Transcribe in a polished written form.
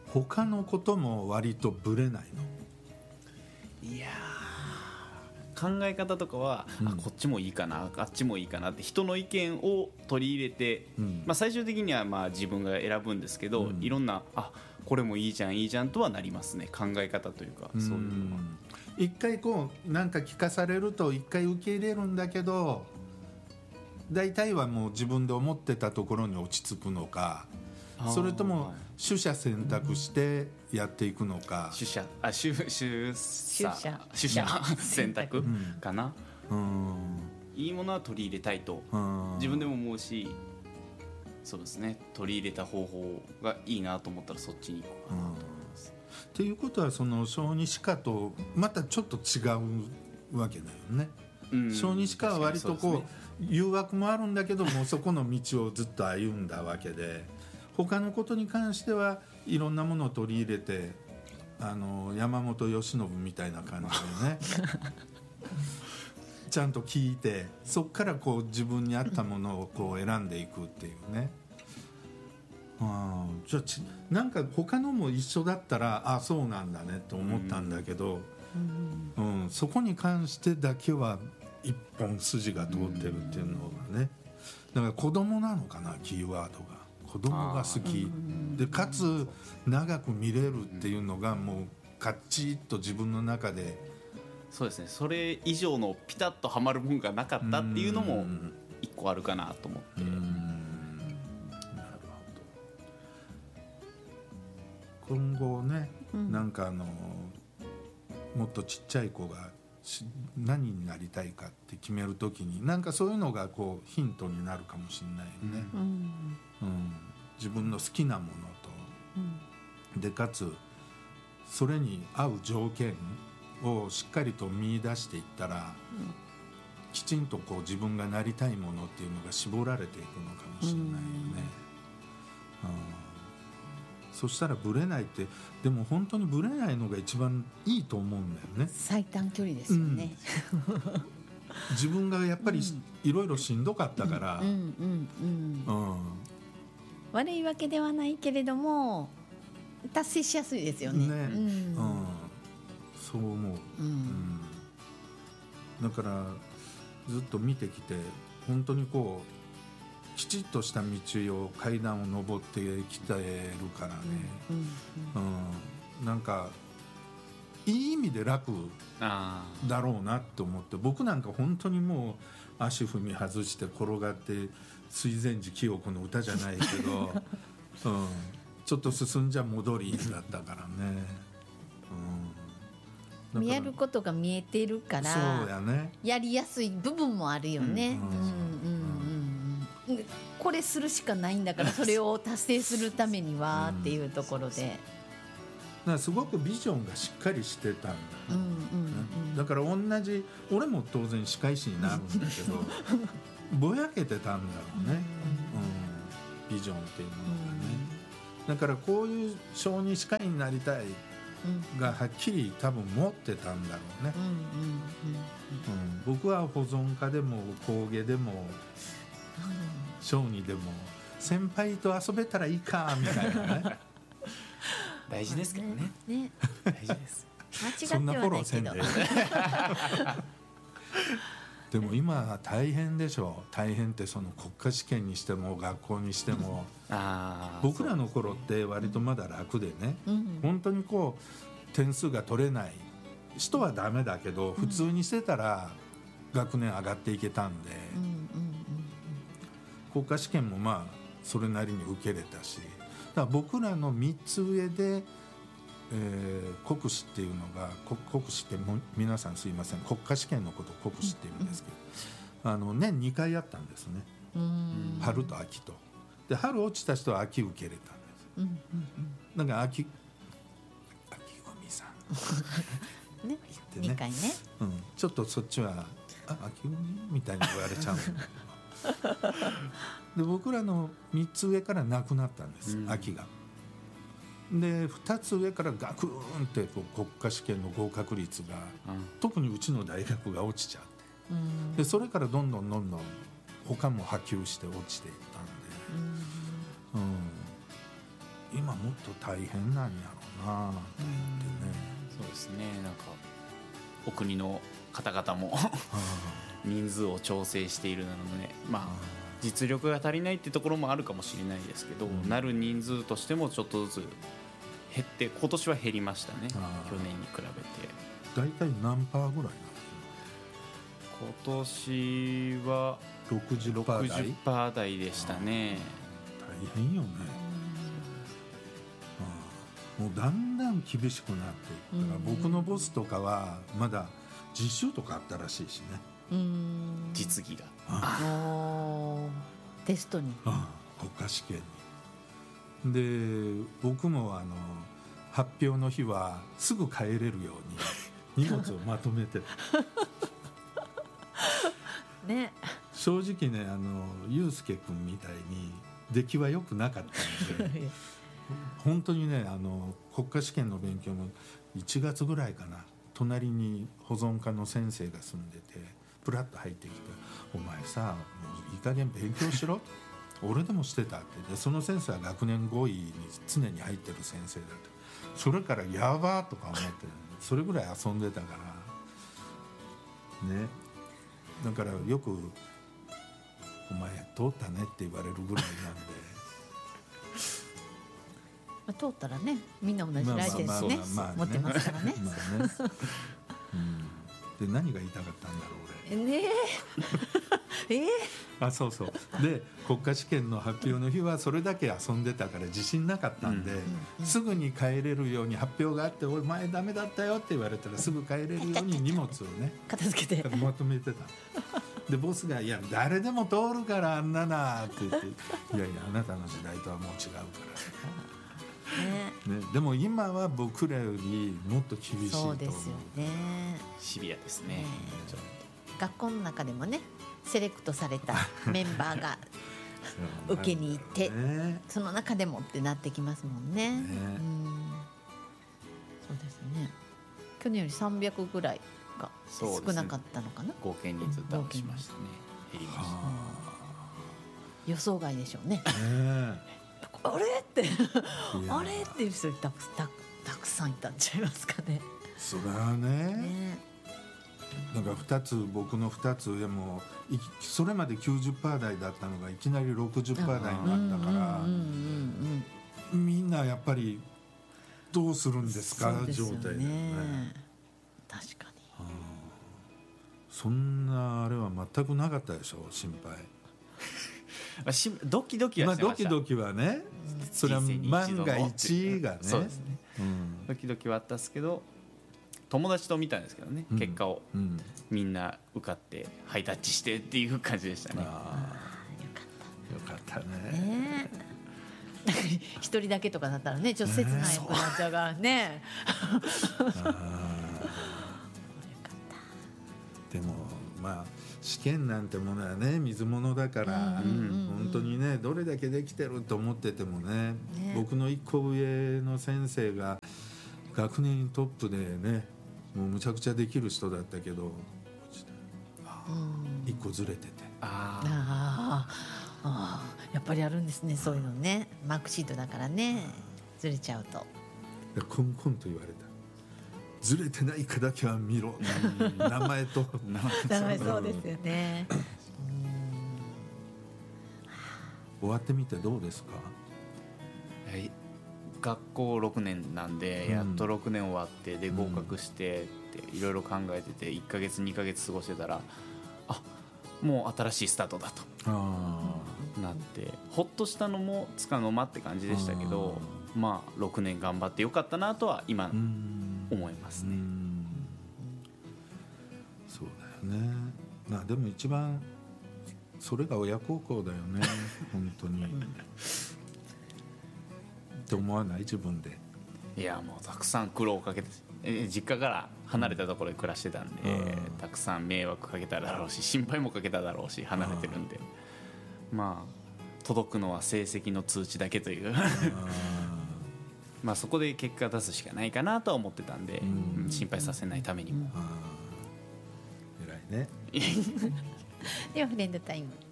他のことも割とブレないの？ いや考え方とかは、こっちもいいかなあっちもいいかなって人の意見を取り入れて、最終的には自分が選ぶんですけど、いろんなこれもいいじゃんいいじゃんとはなりますね。考え方というか、そういうのは一回なんか聞かされると一回受け入れるんだけど、大体はもう自分で思ってたところに落ち着くのか、それとも取捨選択してやっていくのか。 取捨選択かな。いいものは取り入れたいと自分でも思うし、そうですね、取り入れた方法がいいなと思ったらそっちに行こうかなと思います。 っていうことはその小児科とまたちょっと違うわけだよね。小児科は割と誘惑もあるんだけども、そこの道をずっと歩んだわけで、他のことに関してはいろんなものを取り入れて、山本由伸みたいな感じでねちゃんと聞いて、そこから自分に合ったものを選んでいくっていうね。じゃあなんか他のも一緒だったらそうなんだねと思ったんだけど、そこに関してだけは一本筋が通ってるっていうのがね。だから子供なのかな、キーワードが。子供が好きで、かつ長く見れるっていうのがもうカッチッと自分の中で、 そうですね、それ以上のピタッとはまるもんがなかったっていうのも一個あるかなと思って。 なるほど。今後ね、なんかもっとちっちゃい子が何になりたいかって決めるときに、なんかそういうのがヒントになるかもしれないよね。自分の好きなものと、でかつそれに合う条件をしっかりと見出していったら、きちんと自分がなりたいものっていうのが絞られていくのかもしれないよね。そしたらブレないって、でも本当にブレないのが一番いいと思うんだよね。 最短距離ですよね。 自分がやっぱりいろいろしんどかったから、 悪いわけではないけれども達成しやすいですよね。 そう思う。だからずっと見てきて、本当にきちっとした道を階段を上ってきてるからね。なんかいい意味で楽だろうなって思って、僕なんか本当にもう足踏み外して転がって水前寺清子の歌じゃないけど、ちょっと進んじゃ戻りだったからね。 見えることが見えているから、 そうやね、 やりやすい部分もあるよね。これするしかないんだから、それを達成するためにはっていうところで、 だからすごくビジョンがしっかりしてたんだ、だから同じ俺も当然歯科医師になるんだけどぼやけてたんだろうね、ビジョンっていうものがね。だからこういう小児歯科医になりたいがはっきり多分持ってたんだろうね。僕は保存科でも工芸でも小児でも先輩と遊べたらいいかみたいなね大事ですけどね。大事です。 間違ってはないけどでも今大変でしょ。大変ってその国家試験にしても学校にしても、僕らの頃って割とまだ楽でね、本当に点数が取れない人はダメだけど、普通にしてたら学年上がっていけたんで、国家試験もそれなりに受けれたし、だから僕らの3つ上で、国試っていうのが、国試って皆さんすいません、国家試験のことを国試って言うんですけど、年2回あったんですね。春と秋と。で春落ちた人は秋受けれたんです。だから秋組さんね、2回ね、 ちょっとそっちは秋組みたいに言われちゃうで僕らの3つ上からなくなったんです、秋が。で2つ上からガクーンって国家試験の合格率が、特にうちの大学が落ちちゃって、でそれからどんどん他も波及して落ちていったんで、 今もっと大変なんやろうなと思ってね。 そうですね。なんかお国の方々も人数を調整しているので、まあ実力が足りないってところもあるかもしれないですけど、なる人数としてもちょっとずつ減って、今年は減りましたね。去年に比べて。 大体何パーぐらいなの？ 今年は 60% 台でしたね。 大変よね。もうだんだん厳しくなっていくから、僕のボスとかはまだ実習とかあったらしいしね。 実技がテストに、 国家試験に。で僕も発表の日はすぐ帰れるように荷物をまとめてね、 正直ね祐介君みたいに出来は良くなかったので本当にね国家試験の勉強も1月ぐらいかな、隣に保存科の先生が住んでてプラッと入ってきて「お前さもういい加減勉強しろ」俺でもしてたって。でその先生は学年5位に常に入ってる先生だって。それからやばーとか思って、それぐらい遊んでたからね。だからよく「お前通ったね」って言われるぐらいなんで通ったらね、みんな同じライセンスね持ってますからね。 で何が言いたかったんだろう俺。 ねえあ、そうそう。で国家試験の発表の日はそれだけ遊んでたから自信なかったんで、すぐに帰れるように発表があって「お前ダメだったよ」って言われたらすぐ帰れるように荷物をね片付けてまとめてた。でボスが「いや誰でも通るからあんなな」って言って「いやいやあなたの時代とはもう違うから」ね、でも今は僕らよりもっと厳しいと思う。 そうですよね。 シビアですね。 学校の中でもね、セレクトされたメンバーが受けに行って、その中でもってなってきますもんね。そうですね。去年より300ぐらいが少なかったのかな。 合計人数ダウンしましたね。減りました。 予想外でしょうね。あれってあれっていう人たくさんいたんちゃいますかね。 それはね、なんか僕の2つ上もそれまで 90% 台だったのがいきなり 60% 台になったから、みんなやっぱりどうするんですか状態だよね。 確かに。 そんなあれは全くなかったでしょ、心配。 ドキドキはしてました。 ドキドキはね、それは万が一がね、 そうですね、ドキドキはあったんですけど、友達と見たんですけどね、結果を、みんな受かってハイタッチしてっていう感じでしたね。 よかったね。 一人だけとかだったらね、ちょっと切ないくなっちゃうからね。 でもまあ試験なんてものはね、水物だから、本当にね、どれだけできてると思っててもね、僕の一個上の先生が学年トップでね、もうむちゃくちゃできる人だったけど、一個ずれてて、 やっぱりあるんですね、そういうのね。マークシートだからね、ずれちゃうと。 コンコンと言われた。ずれてないかだけは見ろ。名前と名前、そうですよね。 終わってみてどうですか？ 学校6年なんで、やっと6年終わってで合格してっていろいろ考えてて、1ヶ月2ヶ月過ごしてたら、あ、もう新しいスタートだとなって、ほっとしたのもつかの間って感じでしたけど、まあ6年頑張ってよかったなとは今思いますね。 そうだよね。まあでも一番それが親孝行だよね。本当に。って思わない？自分で。 いや、もうたくさん苦労をかけて、実家から離れたところで暮らしてたんで、たくさん迷惑かけただろうし、心配もかけただろうし、離れてるんで、まあ届くのは成績の通知だけというまあそこで結果出すしかないかなとは思ってたんで、心配させないためにも。 偉いね。 ではフレンドタイム。